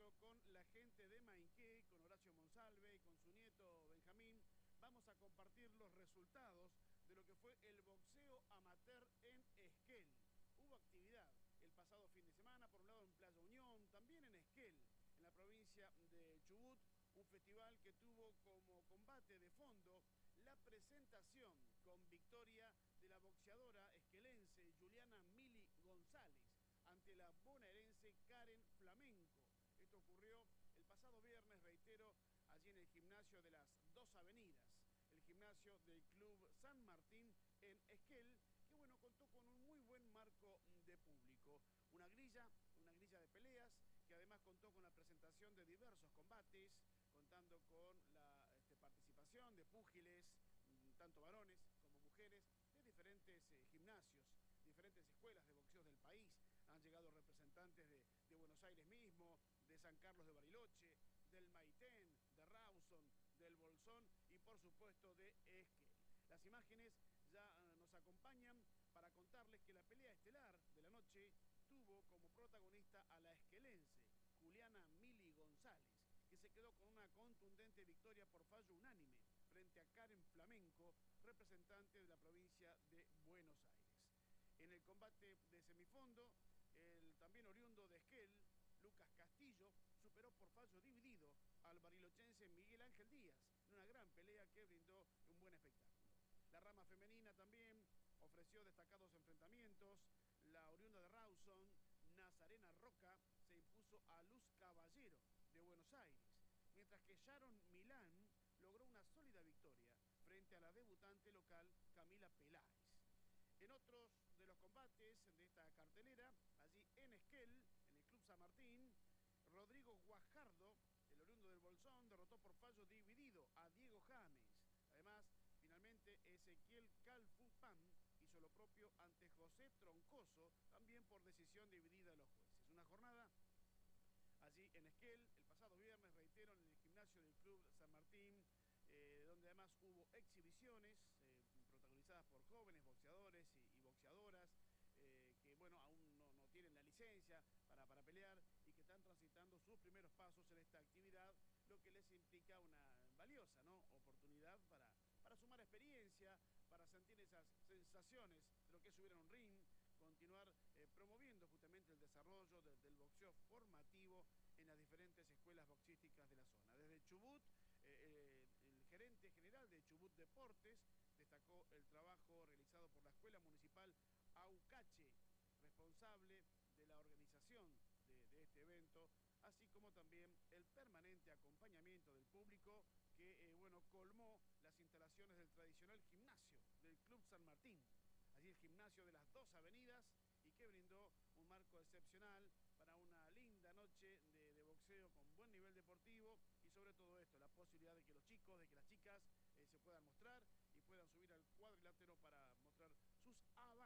contacto con la gente de Mainqué, con Horacio Monsalve y con su nieto Benjamín. Vamos a compartir los resultados de lo que fue el boxeo amateur en Esquel. Hubo actividad el pasado fin de semana, por un lado en Playa Unión, también en Esquel, en la provincia de Chubut, un festival que tuvo como combate de fondo la presentación con victoria de la boxeadora esquelense Juliana Mili González ante la bonaerense Karen Flamenco. Esto ocurrió el pasado viernes, reitero, allí en el gimnasio de las Dos Avenidas, el gimnasio del Club San Martín en Esquel, que bueno, contó con un muy buen marco de público. Una grilla de peleas, que además contó con la presentación de diversos combates, contando con la participación de púgiles, tanto varones como mujeres, de diferentes gimnasios, diferentes escuelas de boxeo del país. Han llegado representantes de Buenos Aires mismo, de San Carlos de Bariloche, del Maitén, de Rawson, del Bolsón y por supuesto de Esquel. Las imágenes ya nos acompañan para contarles que la pelea estelar de la noche tuvo como protagonista a la esquelense Juliana Mili González, que se quedó con una contundente victoria por fallo unánime frente a Karen Flamenco, representante de la provincia de Buenos Aires. En el combate de semifondo, el también oriundo de Esquel, Lucas Castillo, superó por fallo dividido al barilochense Miguel Ángel Díaz, en una gran pelea que brindó un buen espectáculo. La rama femenina también ofreció destacados enfrentamientos. La oriunda de Rawson, Nazarena Roca, se impuso a Luz Caballero de Buenos Aires, mientras que Sharon Milán logró una sólida victoria frente a la debutante local Camila Peláez. En otros de los combates de esta cartelera, allí en Esquel, en el Club San Martín, Rodrigo Guajardo, el oriundo del Bolsón, derrotó por fallo dividido a Diego James. Además, finalmente Ezequiel Calfupam hizo lo propio ante José Troncoso, también por decisión dividida de los jueces. Una jornada allí en Esquel, el pasado viernes, reitero, en el gimnasio del Club San Martín, donde además hubo exhibiciones protagonizadas por jóvenes boxeadores y boxeadoras que, bueno, aún no tienen la licencia para pelear y que están transitando sus primeros pasos en esta actividad, lo que les implica una valiosa, ¿no?, oportunidad para sumar experiencia, para sentir esas sensaciones de lo que es subir a un ring, continuar promoviendo justamente el desarrollo del boxeo formativo en las diferentes escuelas boxísticas de la zona. Desde Chubut, el gerente general de Chubut Deportes destacó el trabajo realizado por la Escuela Municipal Aucache, responsable de la organización de este evento, así como también el permanente acompañamiento del público que, bueno, colmó las instalaciones del tradicional gimnasio del Club San Martín, allí el gimnasio de las Dos Avenidas, y que brindó un marco excepcional para una linda noche de boxeo con buen nivel deportivo y sobre todo esto, la posibilidad de que los chicos, de que las chicas se puedan mostrar y puedan subir al cuadrilátero para mostrar sus avances.